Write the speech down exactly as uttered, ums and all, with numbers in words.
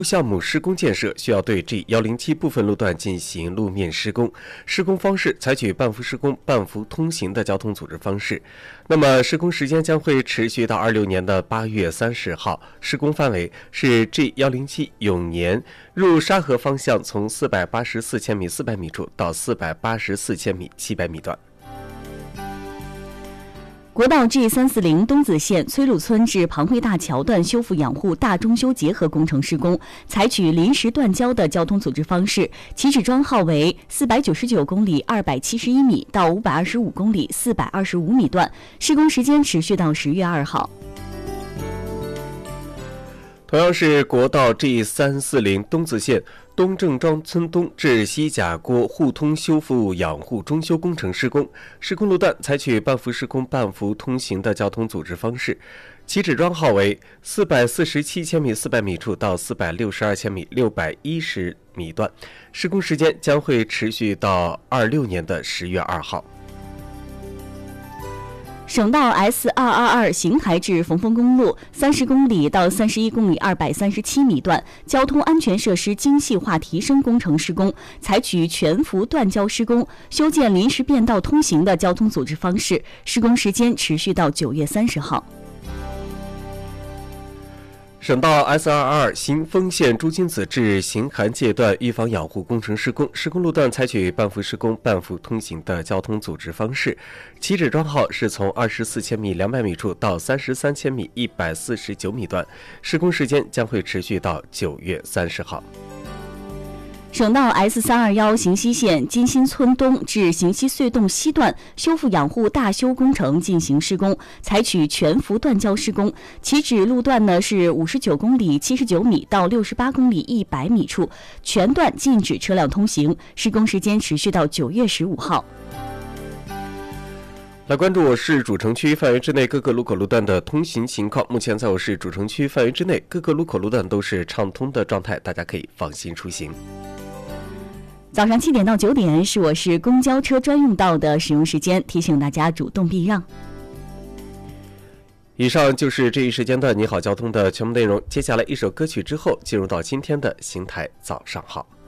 项目施工建设需要对 G 一零七部分路段进行路面施工，施工方式采取半幅施工、半幅通行的交通组织方式。那么施工时间将会持续到二六年的八月三十号，施工范围是 G 一零七永年入沙河方向从四百八十四千米四百米处到四百八十四千米七百米段。 国道 G 三四零东子线崔路村至庞汇大桥段修复养护大中修结合工程施工，采取临时断交的交通组织方式，起止桩号为四百九十九公里二百七十一米到五百二十五公里四百二十五米段，施工时间持续到十月二号。 同样是国道 G 三四零东子线东郑庄村东至西甲郭互通修复养护中修工程施工，施工路段采取半幅施工、半幅通行的交通组织方式，起止桩号为四百四十七千米四百米处到四百六十二千米六百一十米段，施工时间将会持续到二六年的十月二号。 省道 S 二二二邢台至逢丰公路三十公里到三十一公里二百三十七米段交通安全设施精细化提升工程施工，采取全幅断交施工、修建临时便道通行的交通组织方式，施工时间持续到九月三十号。 省道 S 二二二新丰县朱金子至邢韩界段预防养护工程施工，施工路段采取半幅施工、半幅通行的交通组织方式，起止桩号是从二十四千米两百米处到三十三千米一百四十九米段，施工时间将会持续到九月三十号。 省道 S 三二一邢西线金新村东至邢西隧洞西段修复养护大修工程进行施工，采取全幅断交施工，起止路段呢是五十九公里七十九米到六十八公里一百米处，全段禁止车辆通行，施工时间持续到九月十五号。 来关注我市主城区范围之内各个路口路段的通行情况。目前在我市主城区范围之内，各个路口路段都是畅通的状态，大家可以放心出行。 早上七点到九点是我市公交车专用道的使用时间，提醒大家主动避让。 以上就是这一时间的你好交通的全部内容。接下来一首歌曲之后，进入到今天的邢台早上好。